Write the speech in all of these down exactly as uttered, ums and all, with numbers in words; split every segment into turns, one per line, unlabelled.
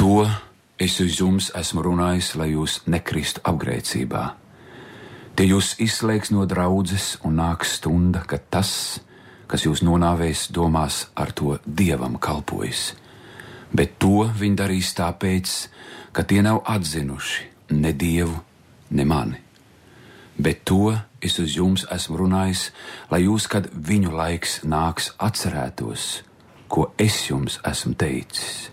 To es uz jums esmu runājis, lai jūs nekristu apgrēcībā. Tie jūs izslēgs no draudzes un nāks stunda, kad tas, kas jūs nonāvēs, domās ar to Dievam kalpojas. Bet to viņi darīs tāpēc, ka tie nav atzinuši ne Dievu, ne mani. Bet to es uz jums esmu runājis, lai jūs, kad viņu laiks nāks, atcerētos, ko es jums esmu teicis.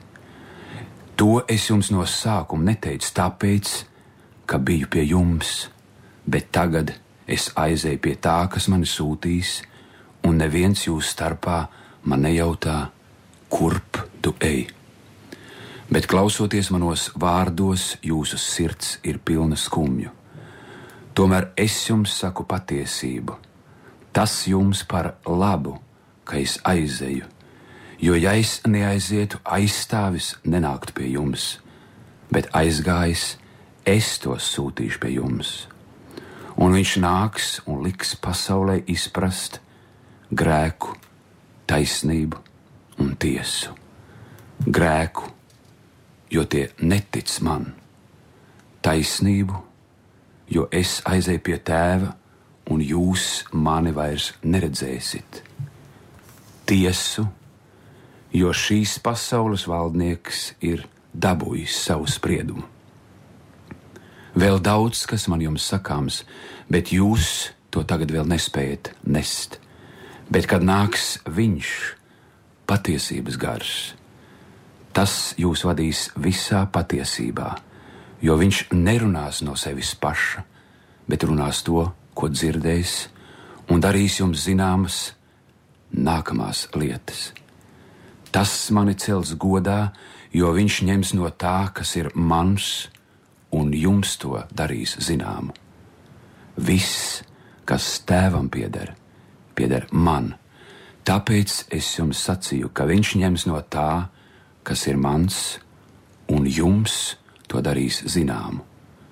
To es jums no sākuma neteicu tāpēc, ka biju pie jums, bet tagad es aizēju pie tā, kas mani sūtīs, un neviens jūs starpā man nejautā, kurp tu ej. Bet klausoties manos vārdos, jūsu sirds ir pilna skumju. Tomēr es jums saku patiesību. Tas jums par labu, ka es aizēju, jo ja es neaizietu, aizstāvis nenāktu pie jums, bet aizgājis, es tos sūtīšu pie jums. Un viņš nāks un liks pasaulē izprast grēku, taisnību un tiesu. Grēku, jo tie netic man, taisnību, jo es aizēju pie tēva, un jūs mani vairs neredzēsit. Tiesu, jo šīs pasaules valdnieks ir dabūjis savu spriedumu. Vēl daudz, kas man jums sakāms, bet jūs to tagad vēl nespējat nest. Bet kad nāks viņš, patiesības gars, tas jūs vadīs visā patiesībā, jo viņš nerunās no sevis paša, bet runās to, ko dzirdējis, un darīs jums zināmas nākamās lietas. Tas mani cels godā, jo viņš ņems no tā, kas ir mans, un jums to darīs zināmu. Viss, kas tēvam pieder, pieder man. Tāpēc es jums sacīju, ka viņš ņems no tā, kas ir mans, un jums to darīs zināmu.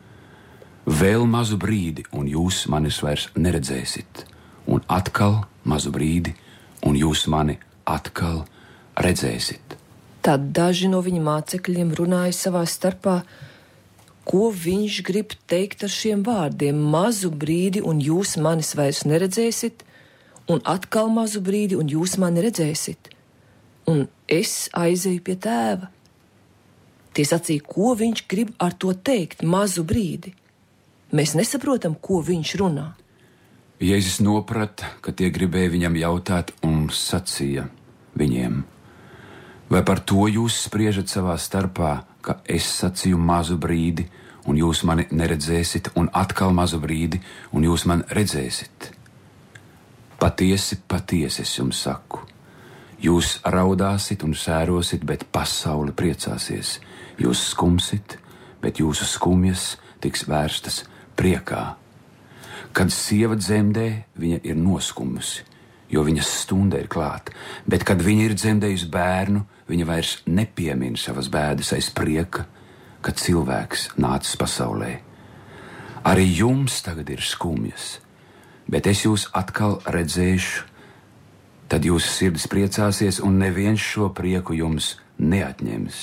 Vēl mazu brīdi, un jūs manis vairs neredzēsit, un atkal mazu brīdi, un jūs mani atkal redzēsit.
Tad daži no viņa mācekļiem runāja savā starpā, ko viņš grib teikt ar šiem vārdiem: mazu brīdi, un jūs manis vairs neredzēsit, un atkal mazu brīdi, un jūs mani redzēsit, un es aizēju pie tēva. Tie sacīja, ko viņš grib ar to teikt, mazu brīdi. Mēs nesaprotam, ko viņš runā.
Jēzus noprata, ka tie gribēja viņam jautāt, un sacīja viņiem: vai par to jūs spriežat savā starpā, ka es sacīju mazu brīdi, un jūs mani neredzēsit, un atkal mazu brīdi, un jūs mani redzēsit? Patiesi, patiesi es jums saku, jūs raudāsit un sērosit, bet pasaule priecāsies. Jūs skumsit, bet jūsu skumjas tiks vērstas priekā. Kad sieva dzemdē, viņa ir noskumusi, jo viņas stunda ir klāta, bet kad viņa ir dzemdējusi bērnu, viņa vairs nepiemina savas bēdas aiz prieka, kad cilvēks nācis pasaulē. Arī jums tagad ir skumjas, bet es jūs atkal redzēšu, tad jūsu sirdis priecāsies, un neviens šo prieku jums neatņems.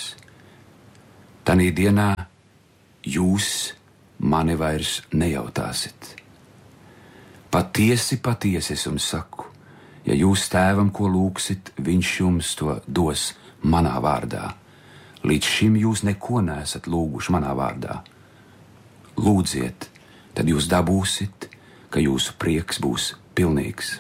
Tanī dienā jūs mani vairs nejautāsit. Patiesi, patiesi es jums saku, ja jūs tēvam ko lūgsit, viņš jums to dos manā vārdā. Līdz šim jūs neko neesat lūguši manā vārdā. Lūdziet, tad jūs dabūsit, ka jūsu prieks būs pilnīgs.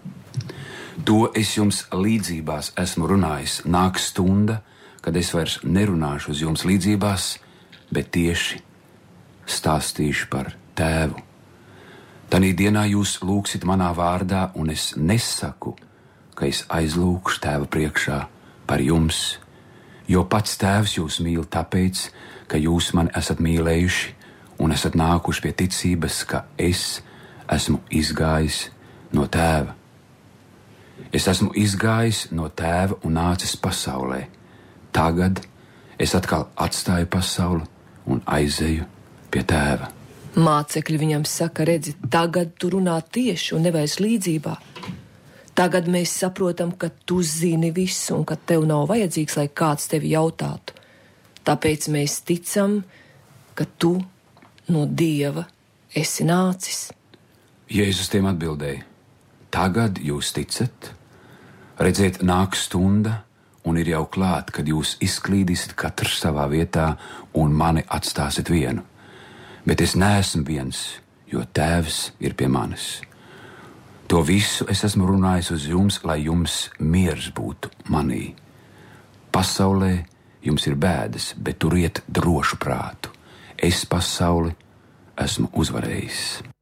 To es jums līdzībās esmu runājis. Nāks stunda, kad es vairs nerunāšu uz jums līdzībās, bet tieši stāstīšu par tēvu. Tanī dienā jūs lūgsit manā vārdā, un es nesaku, ka es aizlūgšu tēva priekšā par jums, jo pats tēvs jūs mīl tāpēc, ka jūs mani esat mīlējuši un esat nākuši pie ticības, ka es esmu izgājis no tēva. Es esmu izgājis no tēva un nācis pasaulē. Tagad es atkal atstāju pasauli un aizēju pie tēva.
Mācekļi viņam saka, redzi, tagad tu runā tieši un nevairs līdzībā. Tagad mēs saprotam, ka tu zini visu un ka tev nav vajadzīgs, lai kāds tevi jautātu. Tāpēc mēs ticam, ka tu no Dieva esi nācis.
Jēzus tiem atbildēja: Tagad jūs ticat? Redziet, nāk stunda, un ir jau klāt, kad jūs izklīdīsiet katrs savā vietā un mani atstāsiet vienu. Bet es neesmu viens, jo Tēvs ir pie manis. To visu es esmu runājis uz jums, lai jums miers būtu manī. Pasaulē jums ir bēdas, bet turiet drošu prātu. Es pasauli esmu uzvarējis.